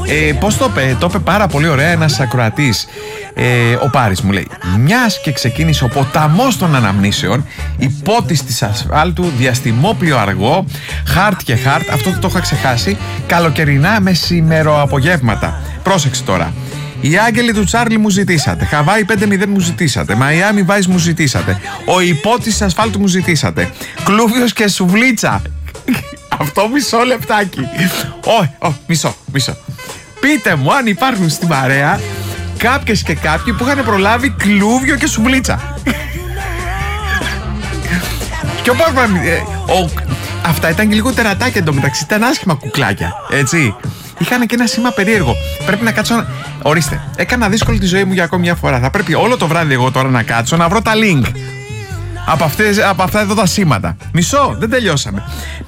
Πώς το είπε πάρα πολύ ωραία ένας ακροατής. Ο Πάρης μου λέει: μιας και ξεκίνησε ο ποταμός των αναμνήσεων, υπότης της ασφάλτου, διαστημόπλιο αργό, χάρτ και χάρτ, αυτό το είχα ξεχάσει, καλοκαιρινά μεσημεροαπογεύματα. Πρόσεξε τώρα. Οι άγγελοι του Τσάρλι μου ζητήσατε. Χαβάη 5-0 μου ζητήσατε. Μαϊάμι Βάις μου ζητήσατε. Ο υπότης της ασφάλτου μου ζητήσατε. Κλούβιος και σουβλίτσα. Αυτό μισό λεπτάκι. Όχι, μισό. Πείτε μου αν υπάρχουν στην παρέα κάποιες και κάποιοι που είχαν προλάβει κλούβιο και σουβλίτσα. Και αυτά ήταν και λίγο τερατάκια εντωμεταξύ. Ήταν άσχημα κουκλάκια, έτσι. Είχαν και ένα σήμα περίεργο. Πρέπει να κάτσω. Ορίστε, έκανα δύσκολη τη ζωή μου για ακόμη μια φορά. Θα πρέπει όλο το βράδυ εγώ τώρα να κάτσω να βρω τα link από αυτά εδώ τα σήματα. Μισό, δεν τελειώσαμε.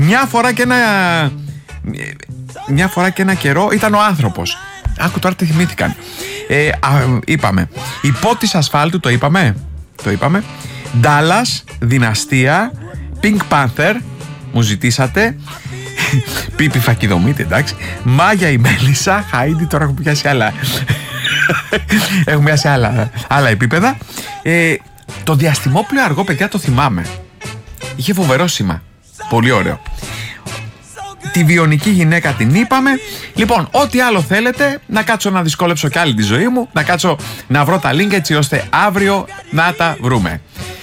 Μια φορά και ένα καιρό ήταν ο άνθρωπος. Άκου τώρα τι θυμήθηκαν. Είπαμε υπότης ασφάλτου, το είπαμε. Ντάλλας, Δυναστεία, Pink Panther μου ζητήσατε. Πίπη Φακιδομήτη, εντάξει. Μάγια η Μέλισσα, Χάιντι, τώρα έχω πιάσει άλλα. Έχουμε πιάσει άλλα επίπεδα. Το διαστημόπλαιο αργό, παιδιά, το θυμάμαι. Είχε φοβερό σήμα. Πολύ ωραίο. Τη βιονική γυναίκα την είπαμε. Λοιπόν, ό,τι άλλο θέλετε, να κάτσω να δυσκόλεψω κι άλλη τη ζωή μου, να κάτσω να βρω τα link έτσι ώστε αύριο να τα βρούμε.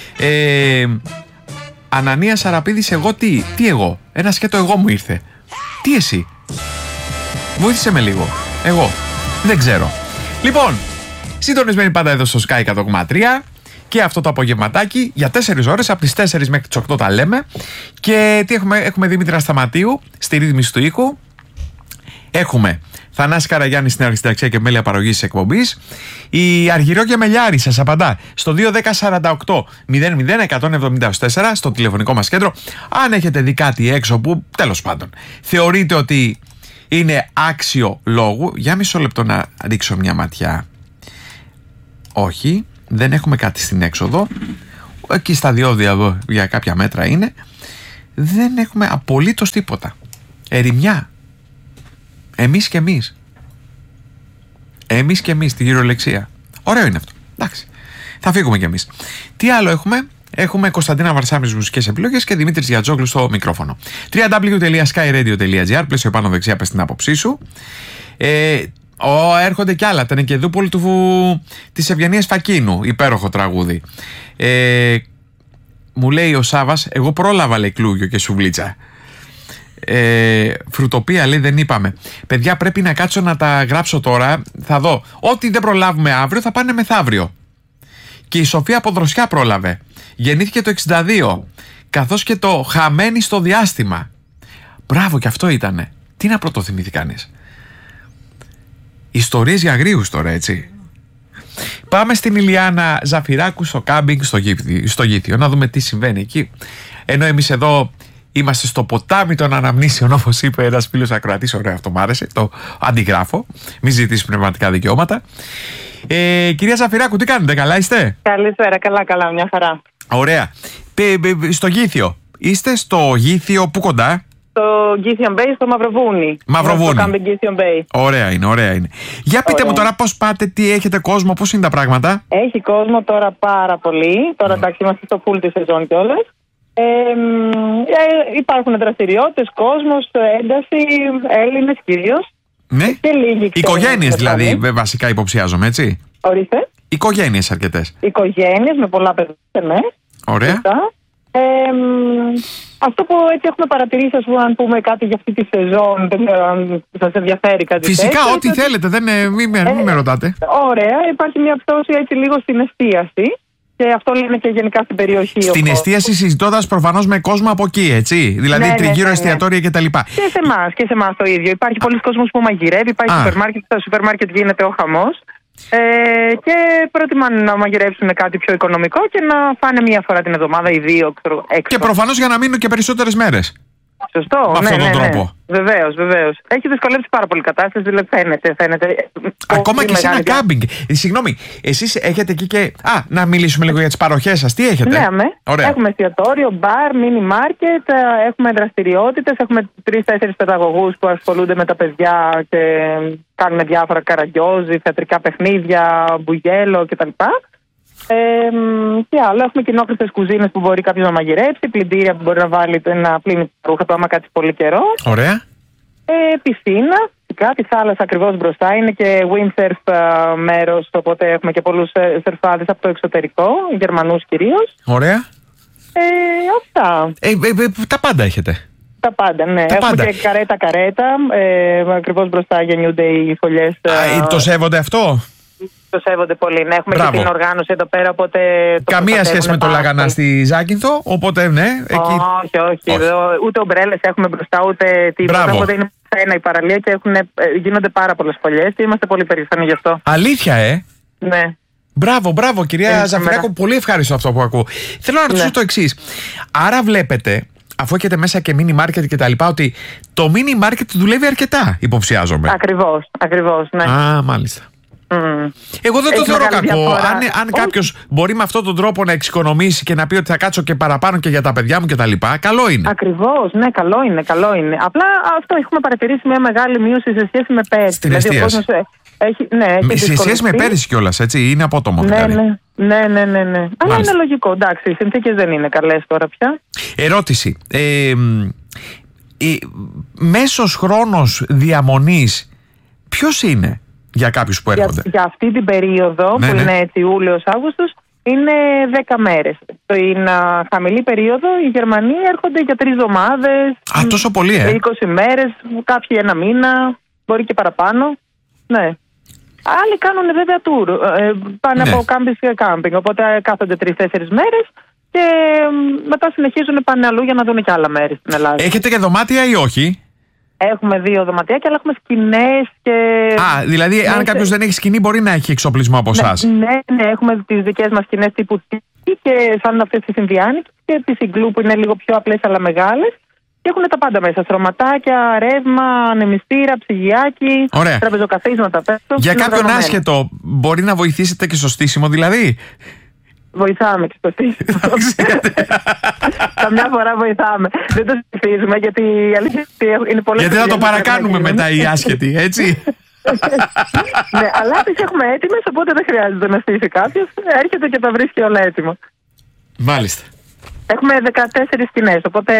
Ανανία Σαραπίδης, εγώ τι εγώ. Ένα σκέτο εγώ μου ήρθε. Τι εσύ? Βοήθησε με λίγο. Εγώ δεν ξέρω. Λοιπόν, συντονισμένοι πάντα εδώ στο Sky 100,3 και αυτό το απογευματάκι για 4 ώρες, από τις 4 μέχρι τις 8 τα λέμε. Και τι έχουμε Δήμητρα Σταματίου στη ρύθμιση του ήχου. Έχουμε Θανάση Καραγιάννη στην αρχισυνταξία και μέλεια παραγωγής της εκπομπής. Η Αργυρό και Μελιάρη σας απαντά στο 210-48-00-174 στο τηλεφωνικό μας κέντρο. Αν έχετε δει κάτι έξω που τέλος πάντων θεωρείτε ότι είναι άξιο λόγου, για μισό λεπτό να ρίξω μια ματιά. Όχι, δεν έχουμε κάτι στην έξοδο. Εκεί στα διόδια εδώ για κάποια μέτρα είναι. Δεν έχουμε απολύτως τίποτα. Ερημιά. Εμείς και εμείς τη γυρολεξία. Ωραίο είναι αυτό. Εντάξει. Θα φύγουμε κι εμείς. Τι άλλο έχουμε? Έχουμε Κωνσταντίνα Βαρσάμι μουσικές επιλογές και Δημήτρης Γιατζόγλου στο μικρόφωνο. www.skyradio.gr. Πλαίσιο πάνω δεξιά, πες την άποψή σου. Έρχονται κι άλλα. Τενεκεδούπολη της Ευγενίας Φακίνου. Υπέροχο τραγούδι. Μου λέει ο Σάβας, εγώ πρόλαβα, λέει, κλούγιο και σουβλίτσα. Φρουτοπία, λέει, δεν είπαμε. Παιδιά, πρέπει να κάτσω να τα γράψω τώρα. Θα δω. Ό,τι δεν προλάβουμε αύριο θα πάνε μεθαύριο. Και η Σοφία από Δροσιά πρόλαβε. Γεννήθηκε το 62. Καθώς και το χαμένη στο διάστημα. Μπράβο, και αυτό ήτανε. Τι να πρωτοθυμηθεί κανείς. Ιστορίες για αγρίους τώρα, έτσι. Πάμε στην Ηλιάνα Ζαφυράκου στο κάμπινγκ στο Γήθιο. Να δούμε τι συμβαίνει εκεί. Ενώ εμείς εδώ είμαστε στο ποτάμι των αναμνήσεων, όπως είπε ένας φίλος ακροατής. Ωραίο, αυτό μ' άρεσε. Το αντιγράφω. Μην ζητήσει πνευματικά δικαιώματα. Κυρία Ζαφυράκου, τι κάνετε, καλά είστε? Καλησπέρα, καλά, μια χαρά. Ωραία. Στο Γήθιο. Είστε στο Γήθιο, πού κοντά? Στο Githian Bay, στο Μαυροβούνι. Μαυροβούνι. Στο Camping Githian Bay. Ωραία είναι. Για πείτε μου τώρα πώς πάτε, τι έχετε κόσμο, πώς είναι τα πράγματα? Έχει κόσμο τώρα πάρα πολύ. Τώρα εντάξει, είμαστε στο full τη σεζόν κιόλας. Υπάρχουν δραστηριότητες, κόσμος, ένταση, Έλληνες κυρίως. Ναι. Και λίγοι. Οικογένειες δηλαδή, βασικά υποψιάζομαι, έτσι. Ορίστε. Οικογένειες αρκετές. Οικογένειες με πολλά παιδιά, ναι. Ωραία. Αυτό που έτσι έχουμε παρατηρήσει, ας πούμε, αν πούμε κάτι για αυτή τη σεζόν, δεν ξέρω αν σας ενδιαφέρει κάτι. Φυσικά, τέτοιο, ό,τι θέλετε, μην με ρωτάτε. Ωραία, υπάρχει μια πτώση έτσι λίγο στην εστίαση. Και αυτό λένε και γενικά στην περιοχή. Στην εστίαση, συζητώντας προφανώς με κόσμο από εκεί, έτσι. Δηλαδή τριγύρω εστιατόρια κτλ. Και σε εμάς το ίδιο. Υπάρχει πολλοί κόσμος που μαγειρεύει, υπάρχει σούπερ μάρκετ, στα σούπερ μάρκετ γίνεται ο χαμός. Και προτιμάνε να μαγειρεύσουν κάτι πιο οικονομικό και να φάνε μία φορά την εβδομάδα ή δύο έξω. Και προφανώς για να μείνουν και περισσότερες μέρες. Σωστό. Με αυτόν τον τρόπο. Βεβαίως. Έχει δυσκολεύσει πάρα πολύ η κατάσταση, δηλαδή φαίνεται. Ακόμα και σε ένα κάμπινγκ. Συγγνώμη, εσείς έχετε εκεί και. Να μιλήσουμε λίγο για τις παροχές σας. Τι έχετε? Ναι, έχουμε εστιατόριο, μπαρ, μίνι μάρκετ, έχουμε δραστηριότητες, έχουμε 3-4 παιδαγωγούς που ασχολούνται με τα παιδιά και κάνουν διάφορα καραγκιόζι, θεατρικά παιχνίδια, μπουγέλο κτλ. Τι άλλο, έχουμε κοινόχρηστες κουζίνες που μπορεί κάποιος να μαγειρέψει, πλυντήρια που μπορεί να βάλει να πλύνει τα ρούχα του άμα κάτσει πολύ καιρό. Ωραία. Πισίνα, φυσικά, τη θάλασσα ακριβώς μπροστά, είναι και windsurf μέρος, οπότε έχουμε και πολλούς σερφάδες από το εξωτερικό, Γερμανούς κυρίως. Ωραία. Αυτά. Τα πάντα έχετε. Τα πάντα, ναι. Έχουμε και καρέτα, ακριβώς μπροστά γεννιούνται οι φωλιές. Το σέβονται αυτό? Το σέβονται πολύ. Ναι, έχουμε και την οργάνωση εδώ πέρα, οπότε. Καμία σχέση με το Λαγανά στη Ζάκυνθο, οπότε ναι. Εκεί... Όχι. Ούτε ομπρέλες έχουμε μπροστά, ούτε τίποτα. Οπότε είναι ένα η παραλία και γίνονται πάρα πολλές φωλιές και είμαστε πολύ περήφανοι γι' αυτό. Αλήθεια, Ναι. Μπράβο, κυρία Ζαφυράκο, πολύ ευχαριστώ αυτό που ακούω. Θέλω να ρωτήσω το εξής. Άρα βλέπετε, αφού έχετε μέσα και mini market και τα λοιπά, ότι το mini market δουλεύει αρκετά, υποψιάζομαι. Ακριβώς, ναι. Μάλιστα. Εγώ δεν το θεωρώ κακό. Αν κάποιος μπορεί με αυτόν τον τρόπο να εξοικονομήσει και να πει ότι θα κάτσω και παραπάνω και για τα παιδιά μου κτλ., καλό είναι. Ακριβώς, ναι, καλό είναι. Απλά αυτό έχουμε παρατηρήσει μια μεγάλη μείωση σε σχέση με πέρσι. Στην εστίαση. Σε σχέση με πέρυσι κιόλας, έτσι, είναι απότομο δηλαδή. Ναι. Αλλά είναι λογικό, εντάξει, οι συνθήκες δεν είναι καλές τώρα πια. Ερώτηση. Μέσος χρόνος διαμονής ποιος είναι για κάποιους που έρχονται? Για αυτή την περίοδο που είναι έτσι Ιούλιος-Αύγουστος είναι 10 μέρες. Είναι χαμηλή περίοδο, οι Γερμανοί έρχονται για 3 εβδομάδες. Τόσο πολύ, 20 μέρες, κάποιοι 1 μήνα, μπορεί και παραπάνω. Ναι. Άλλοι κάνουν βέβαια tour, πάνε από κάμπινγκ σε κάμπινγκ, οπότε κάθονται 3-4 μέρες και μετά συνεχίζουν, πάνε αλλού για να δουν και άλλα μέρη στην Ελλάδα. Έχετε και δωμάτια ή όχι? Έχουμε 2 δωματιάκια, αλλά έχουμε σκηνές και. Δηλαδή, αν κάποιος δεν έχει σκηνή, μπορεί να έχει εξοπλισμό από εσάς. Ναι, έχουμε τις δικές μας σκηνές τύπου τύπη και σαν αυτές τις Ινδιάνικες και τις Ιγκλού που είναι λίγο πιο απλές αλλά μεγάλες. Και έχουν τα πάντα μέσα. Στρωματάκια, ρεύμα, ανεμιστήρα, ψυγιάκι, τραπεζοκαθίσματα. Για κάποιον άσχετο, μπορεί να βοηθήσετε και στο στήσιμο, δηλαδή? Βοηθάμε και στο στήσιμο. Καμιά φορά βοηθάμε. Δεν το στήσουμε γιατί η αλήθεια είναι πολύ. Γιατί θα το παρακάνουμε μετά οι άσχετοι, έτσι. Ναι, αλλά τις έχουμε έτοιμες, οπότε δεν χρειάζεται να στήσει κάποιος. Έρχεται και τα βρίσκει όλα έτοιμα. Μάλιστα. Έχουμε 14 σκηνές, οπότε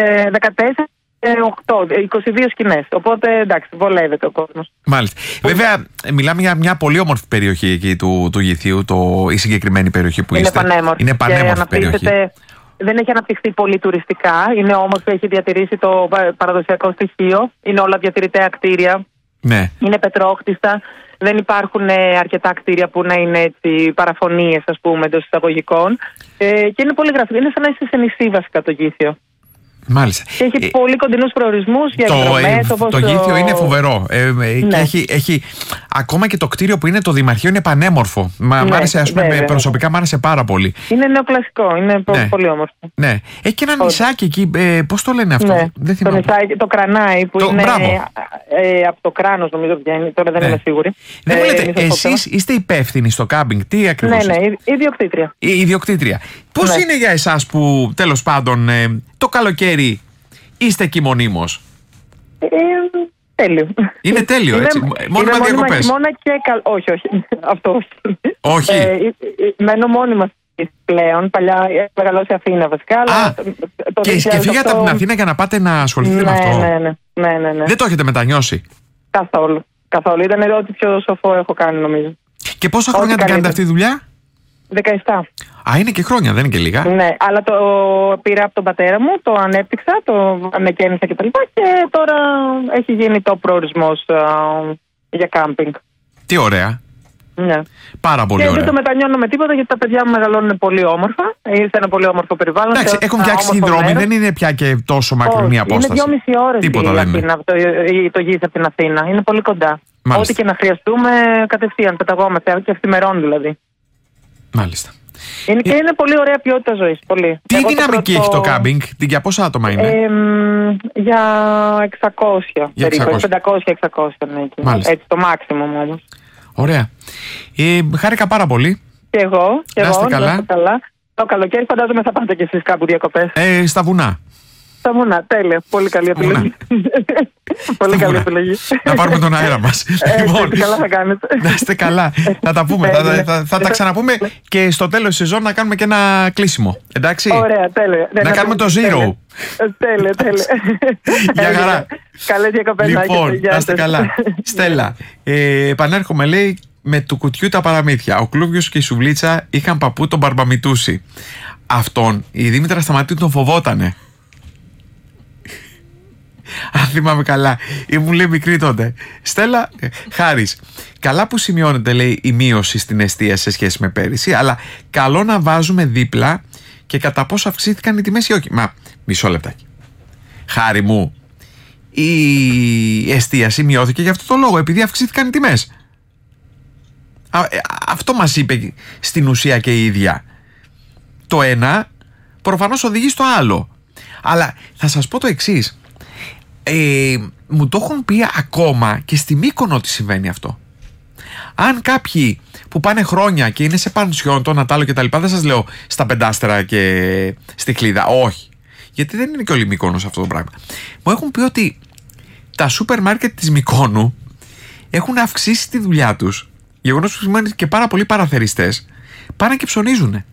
22 σκηνές. Οπότε εντάξει, βολεύεται ο κόσμος. Μάλιστα. Βέβαια, μιλάμε για μια πολύ όμορφη περιοχή εκεί του Γηθίου, η συγκεκριμένη περιοχή που είστε. Είναι πανέμορφη περιοχή. Δεν έχει αναπτυχθεί πολύ τουριστικά. Είναι όμορφη, έχει διατηρήσει το παραδοσιακό στοιχείο. Είναι όλα διατηρητέα κτίρια. Ναι. Είναι πετρόχτιστα. Δεν υπάρχουν αρκετά κτίρια που να είναι έτσι παραφωνίες, ας πούμε, εντός εισαγωγικών. Και είναι πολύ γραφικό. Είναι σαν να είσαι σε νησί βασικά το Γήθιο. Μάλιστα. Και έχει πολύ κοντινούς προορισμούς για εκδρομές. Το Γήθιο είναι φοβερό. Και έχει ακόμα και το κτίριο που είναι το Δημαρχείο είναι πανέμορφο. Προσωπικά μ' άρεσε πάρα πολύ. Είναι νεοκλασικό, είναι πολύ όμορφο. Ναι. Έχει και ένα νησάκι εκεί. Πώς το λένε αυτό? Ναι. Δεν θυμάμαι. Το Κρανάι που είναι από το Κράνος, νομίζω βγαίνει. Τώρα δεν είμαι σίγουρη. Δεν μου λέτε, εσείς είστε υπεύθυνοι στο κάμπινγκ? Τι ακριβώς? Ναι, ιδιοκτήτρια. Ιδιοκτήτρια. Πώς είναι για εσάς που τέλος πάντων το καλοκαίρι είστε εκεί μονίμως? Τέλειο. Είναι τέλειο, έτσι. Μόνιμα διακοπές? Όχι. Αυτό όχι. Μένω μόνιμα πλέον. Παλιά έχω μεγαλώσει Αθήνα βασικά. Και φύγατε από την Αθήνα για να πάτε να ασχοληθείτε με αυτό? Ναι. Δεν το έχετε μετανιώσει? Καθόλου. Ήταν ό,τι πιο σοφό έχω κάνει, νομίζω. Και πόσα χρόνια την κάνετε αυτή τη δουλειά? 17. Είναι και χρόνια, δεν είναι και λίγα. Ναι, αλλά το πήρα από τον πατέρα μου, το ανέπτυξα, το ανεκαίνισα κτλ. Και τώρα έχει γίνει το προορισμός για κάμπινγκ. Τι ωραία. Ναι. Πάρα πολύ ωραία. Και δεν το μετανιώνω με τίποτα γιατί τα παιδιά μου μεγαλώνουν πολύ όμορφα. Είναι σε ένα πολύ όμορφο περιβάλλον. Εντάξει, έχουν φτιάξει τη δρόμη, δεν είναι πια και τόσο μακρινή απόσταση. Είναι 2,5 ώρες το Γήθιο από την Αθήνα. Είναι πολύ κοντά. Μάλιστα. Ό,τι και να χρειαστούμε, κατευθείαν πεταγόμαστε και ευθυμερών δηλαδή. Μάλιστα. Και είναι πολύ ωραία ποιότητα ζωής. Πολύ. Τι δυναμική έχει το κάμπινγκ, για πόσα άτομα είναι? Για 600 περίπου. 500-600 ναι. Έτσι το maximum όμως. Ωραία. Χάρηκα πάρα πολύ. Και εγώ. Να είστε καλά. Το καλοκαίρι φαντάζομαι θα πάτε κι εσείς κάπου διακοπές. Στα βουνά. Στα βουνά, τέλεια. Πολύ καλή επιλογή. Πολύ καλή επιλογή. Να πάρουμε τον αέρα μας. Λοιπόν, καλά θα κάνετε. Να είστε καλά. Θα τα πούμε. Θα τα ξαναπούμε και στο τέλος της σεζόν να κάνουμε και ένα κλείσιμο. Εντάξει. Ωραία, τέλεια. Να κάνουμε το zero. Τέλεια. Για χαρά. Καλές διακοπές. Λοιπόν, να είστε καλά. Στέλλα, επανέρχομαι, λέει, με του κουτιού τα παραμύθια. Ο Κλούβιος και η Σουβλίτσα είχαν παππού τον Μπαρμπαμιτούση. Αυτόν η Δήμητρα Σταματίου τον φοβότανε. Αν θυμάμαι καλά, ήμουν λέει μικρή τότε. Στέλλα, Χάρης, καλά που σημειώνεται, λέει, η μείωση στην εστία σε σχέση με πέρυσι, αλλά καλό να βάζουμε δίπλα και κατά πόσο αυξήθηκαν οι τιμές ή όχι. Μα, μισό λεπτάκι. Χάρη μου, η εστίαση μειώθηκε για αυτό το λόγο, επειδή αυξήθηκαν οι τιμές. Αυτό μας είπε στην ουσία και η ίδια. Το ένα προφανώς οδηγεί στο άλλο. Αλλά θα σας πω το εξής. Μου το έχουν πει ακόμα και στη Μύκονο ότι συμβαίνει αυτό. Αν κάποιοι που πάνε χρόνια και είναι σε πανσιόν, το Νατάλο και τα λοιπά, δεν σας λέω στα Πεντάστερα και στη Χλίδα, όχι, γιατί δεν είναι και όλη Μύκονος αυτό το πράγμα. Μου έχουν πει ότι τα σούπερ μάρκετ της Μυκόνου έχουν αυξήσει τη δουλειά τους, γεγονός που σημαίνει και πάρα πολλοί παραθεριστές πάνε και ψωνίζουν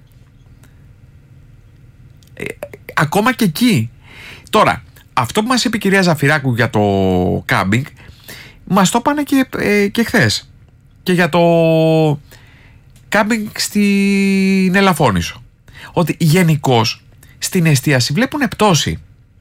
ακόμα και εκεί. Τώρα, αυτό που μας είπε η κυρία Ζαφυράκου για το κάμπινγκ, μας το πάνε και χθες. Και για το κάμπινγκ στην Ελαφώνησο. Ότι γενικώς στην εστίαση βλέπουν πτώση.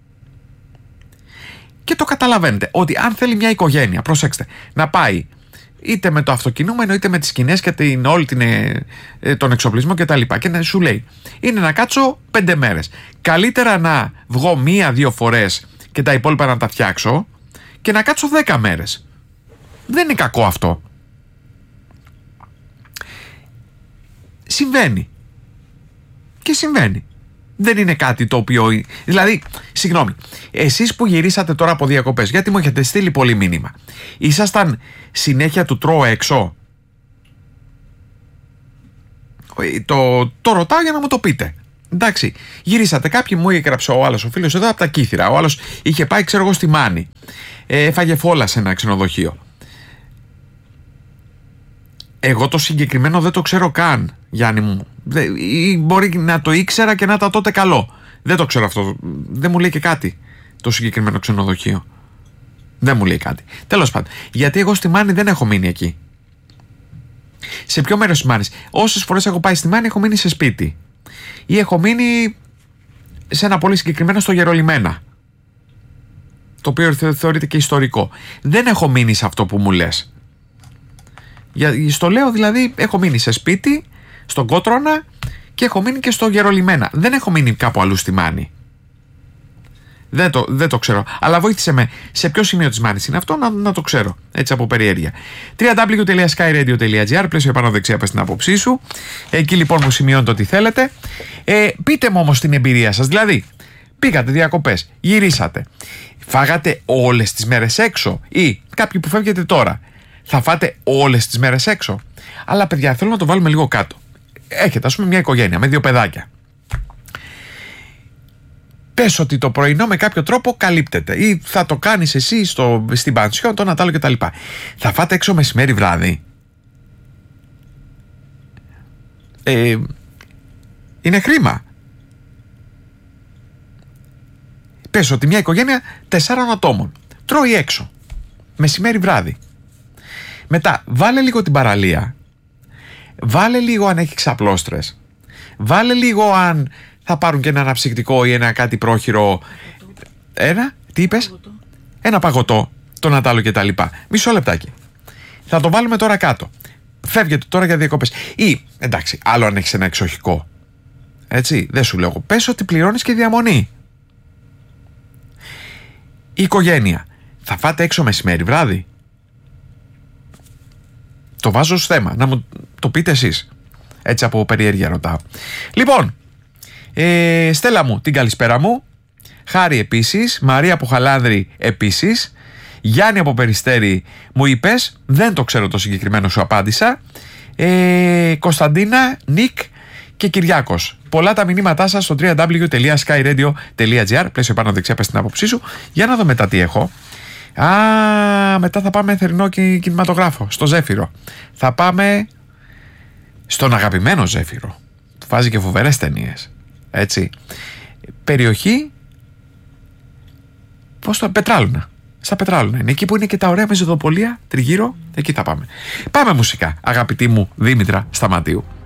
Και το καταλαβαίνετε. Ότι αν θέλει μια οικογένεια, προσέξτε, να πάει είτε με το αυτοκινούμενο είτε με τις σκηνές και τον εξοπλισμό και τα λοιπά, και να σου λέει, είναι να κάτσω 5 μέρες. Καλύτερα να βγω 1-2 φορές και τα υπόλοιπα να τα φτιάξω και να κάτσω 10 μέρες. Δεν είναι κακό αυτό. Συμβαίνει. Και συμβαίνει. Δεν είναι κάτι το οποίο... Δηλαδή, συγγνώμη, εσείς που γυρίσατε τώρα από διακοπές, γιατί μου έχετε στείλει πολύ μήνυμα, ήσασταν συνέχεια του τρώω έξω? Το ρωτάω για να μου το πείτε. Εντάξει, γυρίσατε, κάποιοι μου έγραψε ο άλλος, ο φίλος εδώ από τα Κύθυρα. Ο άλλος είχε πάει, ξέρω εγώ, στη Μάνη. Έφαγε φόλα σε ένα ξενοδοχείο. Εγώ το συγκεκριμένο δεν το ξέρω καν, Γιάννη μου. Ή μπορεί να το ήξερα και να ήταν τότε καλό. Δεν το ξέρω αυτό. Δεν μου λέει και κάτι το συγκεκριμένο ξενοδοχείο. Δεν μου λέει κάτι. Τέλος πάντων, γιατί εγώ στη Μάνη δεν έχω μείνει εκεί. Σε ποιο μέρος της Μάνης? Όσες φορές έχω πάει στη Μάνη έχω μείνει σε σπίτι. Ή έχω μείνει σε ένα πολύ συγκεκριμένο στο Γερολιμένα, το οποίο θεωρείται και ιστορικό. Δεν έχω μείνει σε αυτό που μου λες. Στο λέω δηλαδή, έχω μείνει σε σπίτι, στον Κότρονα, και έχω μείνει και στο Γερολιμένα. Δεν έχω μείνει κάπου αλλού στη Μάνη. Δεν το ξέρω. Αλλά βοήθησε με σε ποιο σημείο της Μάνης είναι αυτό να το ξέρω. Έτσι από περιέργεια. www.skyradio.gr, πλαίσιο επάνω δεξιά, πες την άποψή σου. Εκεί λοιπόν μου σημειώνετε ό,τι θέλετε. Πείτε μου όμως την εμπειρία σας. Δηλαδή, πήγατε διακοπές, γυρίσατε, φάγατε όλες τις μέρες έξω? Ή κάποιοι που φεύγετε τώρα, θα φάτε όλες τις μέρες έξω? Αλλά παιδιά, θέλω να το βάλουμε λίγο κάτω. Έχετε, ας πούμε, μια οικογένεια με 2 παιδάκια. Πες ότι το πρωινό με κάποιο τρόπο καλύπτεται, ή θα το κάνεις εσύ στην πανσιόν, το Νατάλο κτλ. Θα φάτε έξω μεσημέρι βράδυ? Είναι χρήμα. Πες ότι μια οικογένεια 4 ατόμων τρώει έξω μεσημέρι βράδυ. Μετά βάλε λίγο την παραλία, βάλε λίγο αν έχει ξαπλώστρες, βάλε λίγο αν θα πάρουν και ένα αναψυκτικό ή ένα κάτι πρόχειρο. Τι είπες? Ένα παγωτό, το Νατάλο και τα λοιπά. Μισό λεπτάκι. Θα το βάλουμε τώρα κάτω. Φεύγετε τώρα για διακοπές. Ή, εντάξει, άλλο αν έχεις ένα εξοχικό. Έτσι, δεν σου λέω. Πες ότι πληρώνεις και διαμονή. Η οικογένεια. Θα φάτε έξω μεσημέρι βράδυ? Το βάζω ως θέμα, να μου το πείτε εσείς. Έτσι από περιέργεια ρωτάω. Λοιπόν, Στέλλα μου, την καλησπέρα μου. Χάρη επίσης. Μαρία από Χαλάνδρη επίσης. Γιάννη από Περιστέρη μου είπες. Δεν το ξέρω το συγκεκριμένο, σου απάντησα. Κωνσταντίνα, Νίκ και Κυριάκος. Πολλά τα μηνύματά σας στο www.skyradio.gr. Πλαίσιο πάνω δεξιά, πες την άποψή σου. Για να δω μετά τι έχω. Μετά θα πάμε θερινό κινηματογράφο, στο Ζέφυρο. Θα πάμε στον αγαπημένο Ζέφυρο, που βάζει και φοβερές ταινίες. Έτσι. Περιοχή, Πετράλουνα. Στα Πετράλουνα είναι. Εκεί που είναι και τα ωραία μεζοδοπολία τριγύρω. Εκεί θα πάμε. Πάμε μουσικά, αγαπητή μου Δήμητρα Σταματίου.